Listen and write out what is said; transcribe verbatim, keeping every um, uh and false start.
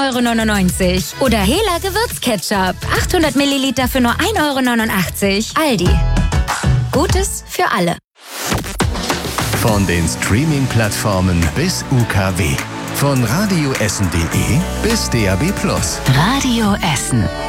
Euro neunundneunzig. Oder Hela Gewürzketchup, achthundert Milliliter für nur ein Euro neunundachtzig. Aldi. Gutes für alle. Von den Streaming-Plattformen bis U K W. Von radioessen punkt de bis D A B plus. Radio Essen.